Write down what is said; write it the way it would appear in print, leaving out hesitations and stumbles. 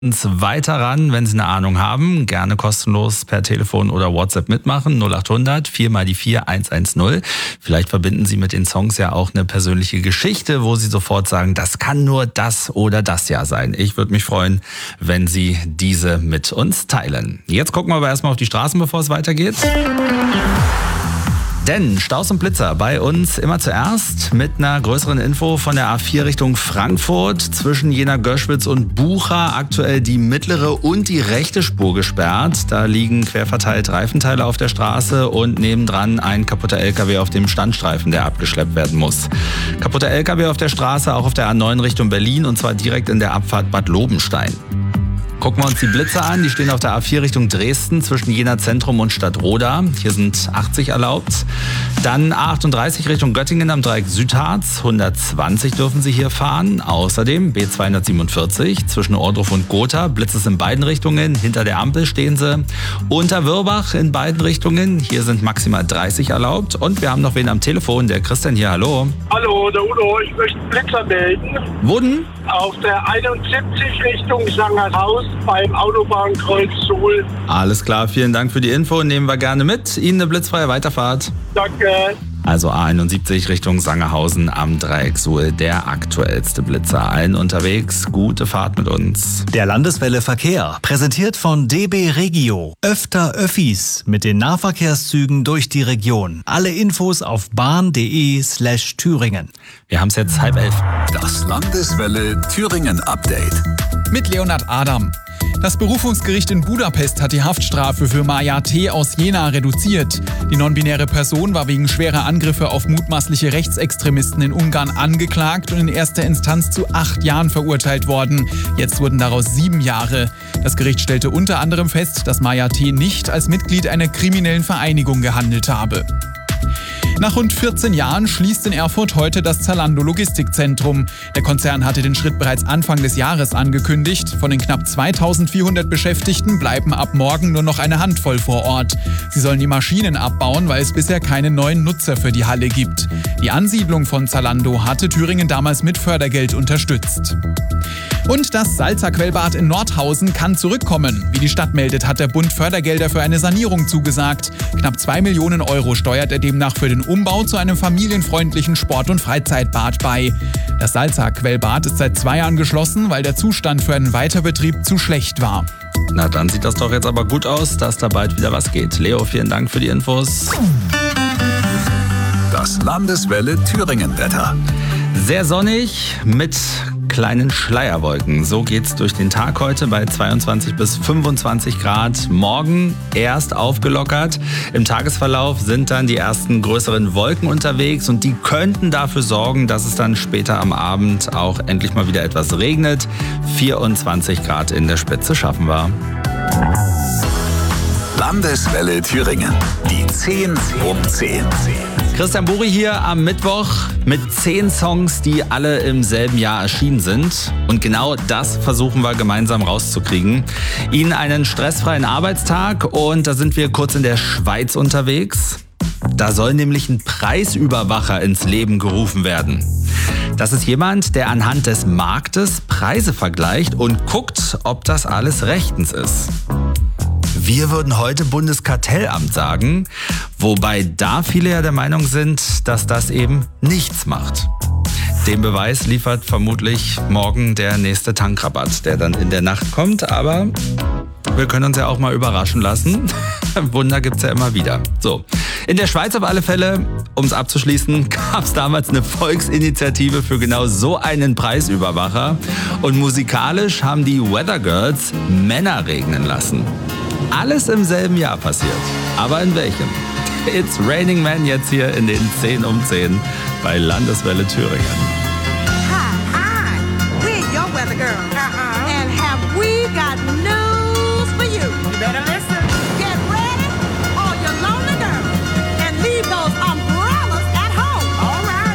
uns weiter ran, wenn Sie eine Ahnung haben. Gerne kostenlos per Telefon oder WhatsApp mitmachen. 0800 4 mal die 4 110. Vielleicht verbinden Sie mit den Songs ja auch eine persönliche Geschichte, wo Sie sofort sagen, das kann nur das oder das ja sein. Ich würde mich freuen, wenn Sie diese mit uns teilen. Jetzt gucken wir aber erstmal auf die Straßen, bevor es weitergeht. Denn Staus und Blitzer bei uns immer zuerst mit einer größeren Info von der A4 Richtung Frankfurt. Zwischen Jena-Göschwitz und Bucha aktuell die mittlere und die rechte Spur gesperrt. Da liegen querverteilt Reifenteile auf der Straße und nebendran ein kaputter LKW auf dem Standstreifen, der abgeschleppt werden muss. Kaputter LKW auf der Straße, auch auf der A9 Richtung Berlin, und zwar direkt in der Abfahrt Bad Lobenstein. Gucken wir uns die Blitzer an. Die stehen auf der A4 Richtung Dresden zwischen Jena Zentrum und Stadtroda. Hier sind 80 erlaubt. Dann A38 Richtung Göttingen am Dreieck Südharz. 120 dürfen Sie hier fahren. Außerdem B247 zwischen Ohrdruf und Gotha. Blitz ist in beiden Richtungen. Hinter der Ampel stehen sie. Unter Würbach in beiden Richtungen. Hier sind maximal 30 erlaubt. Und wir haben noch wen am Telefon. Der Christian hier. Hallo. Hallo, der Udo. Ich möchte Blitzer melden. Wo denn? Auf der 71 Richtung Sangerhaus beim Autobahnkreuz Suhl. Alles klar, vielen Dank für die Info. Nehmen wir gerne mit. Ihnen eine blitzfreie Weiterfahrt. Danke. Also A71 Richtung Sangerhausen am Dreieck Suhl, der aktuellste Blitzer. Allen unterwegs, gute Fahrt mit uns. Der Landeswelle Verkehr, präsentiert von DB Regio. Öfter Öffis mit den Nahverkehrszügen durch die Region. Alle Infos auf bahn.de/Thüringen. Wir haben es jetzt 10:30. Das Landeswelle Thüringen Update. Mit Leonhard Adam. Das Berufungsgericht in Budapest hat die Haftstrafe für Maja T. aus Jena reduziert. Die non-binäre Person war wegen schwerer Angriffe auf mutmaßliche Rechtsextremisten in Ungarn angeklagt und in erster Instanz zu 8 Jahren verurteilt worden. Jetzt wurden daraus 7 Jahre. Das Gericht stellte unter anderem fest, dass Maja T. nicht als Mitglied einer kriminellen Vereinigung gehandelt habe. Nach rund 14 Jahren schließt in Erfurt heute das Zalando Logistikzentrum. Der Konzern hatte den Schritt bereits Anfang des Jahres angekündigt. Von den knapp 2400 Beschäftigten bleiben ab morgen nur noch eine Handvoll vor Ort. Sie sollen die Maschinen abbauen, weil es bisher keine neuen Nutzer für die Halle gibt. Die Ansiedlung von Zalando hatte Thüringen damals mit Fördergeld unterstützt. Und das Salzerquellbad in Nordhausen kann zurückkommen. Wie die Stadt meldet, hat der Bund Fördergelder für eine Sanierung zugesagt. Knapp 2 Millionen Euro steuert er demnach für den Umbau zu einem familienfreundlichen Sport- und Freizeitbad bei. Das Salzerquellbad ist seit 2 Jahren geschlossen, weil der Zustand für einen Weiterbetrieb zu schlecht war. Na, dann sieht das doch jetzt aber gut aus, dass da bald wieder was geht. Leo, vielen Dank für die Infos. Das Landeswelle Thüringen Wetter. Sehr sonnig mit kleinen Schleierwolken. So geht's durch den Tag heute bei 22 bis 25 Grad. Morgen erst aufgelockert. Im Tagesverlauf sind dann die ersten größeren Wolken unterwegs und die könnten dafür sorgen, dass es dann später am Abend auch endlich mal wieder etwas regnet. 24 Grad in der Spitze schaffen wir. Landeswelle Thüringen. Die 10 um 10. Christian Buri hier am Mittwoch mit 10 Songs, die alle im selben Jahr erschienen sind. Und genau das versuchen wir gemeinsam rauszukriegen. Ihnen einen stressfreien Arbeitstag, und da sind wir kurz in der Schweiz unterwegs. Da soll nämlich ein Preisüberwacher ins Leben gerufen werden. Das ist jemand, der anhand des Marktes Preise vergleicht und guckt, ob das alles rechtens ist. Wir würden heute Bundeskartellamt sagen, wobei da viele ja der Meinung sind, dass das eben nichts macht. Den Beweis liefert vermutlich morgen der nächste Tankrabatt, der dann in der Nacht kommt, aber wir können uns ja auch mal überraschen lassen. Wunder gibt's ja immer wieder. So, in der Schweiz auf alle Fälle, um es abzuschließen, gab es damals eine Volksinitiative für genau so einen Preisüberwacher. Und musikalisch haben die Weather Girls Männer regnen lassen. Alles im selben Jahr passiert. Aber in welchem? It's Raining Man jetzt hier in den 10 um 10 bei Landeswelle Thüringen.